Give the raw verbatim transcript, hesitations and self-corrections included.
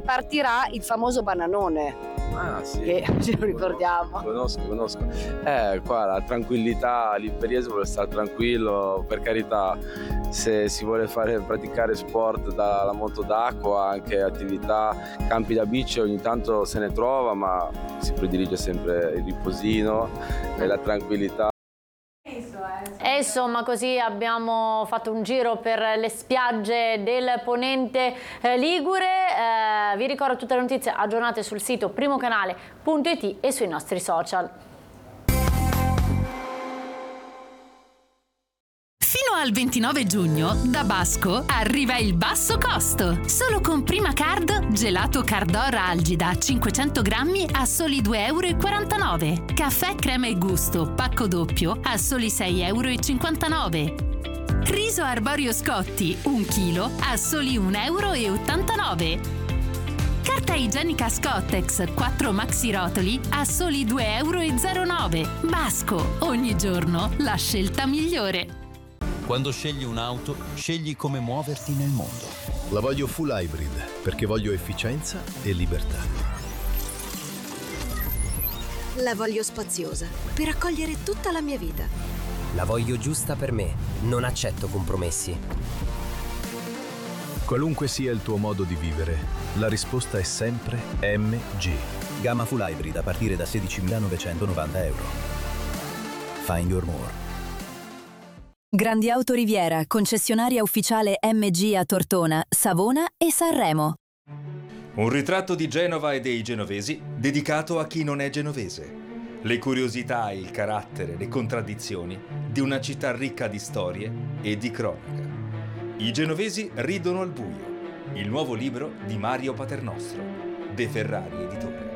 partirà il famoso bananone. Ah sì, che ce lo ricordiamo. Conosco, conosco. Eh, qua la tranquillità, l'Imperiese vuole stare tranquillo, per carità, se si vuole fare praticare sport dalla moto d'acqua, anche attività, campi da bici ogni tanto se ne trova, ma si predilige sempre il riposino e la tranquillità. E insomma così abbiamo fatto un giro per le spiagge del Ponente eh, Ligure. Eh, vi ricordo tutte le notizie aggiornate sul sito primocanale punto it e sui nostri social. Fino al ventinove giugno, da Basco, arriva il basso costo. Solo con Prima Card, gelato Cardora Algida cinquecento grammi a soli due e quarantanove euro. Caffè crema e gusto, pacco doppio a soli sei e cinquantanove euro. Riso arborio Scotti, un chilo a soli un e ottantanove euro. Carta igienica Scottex, quattro maxi rotoli a soli due e zero nove euro. Basco, ogni giorno la scelta migliore. Quando scegli un'auto, scegli come muoverti nel mondo. La voglio full hybrid perché voglio efficienza e libertà. La voglio spaziosa per accogliere tutta la mia vita. La voglio giusta per me, non accetto compromessi. Qualunque sia il tuo modo di vivere, la risposta è sempre M G. Gamma full hybrid a partire da sedicimilaноvecentonovanta euro. Find your more. Grandi Auto Riviera, concessionaria ufficiale M G a Tortona, Savona e Sanremo. Un ritratto di Genova e dei genovesi dedicato a chi non è genovese. Le curiosità, il carattere, le contraddizioni di una città ricca di storie e di cronaca. I genovesi ridono al buio. Il nuovo libro di Mario Paternostro, De Ferrari Editore.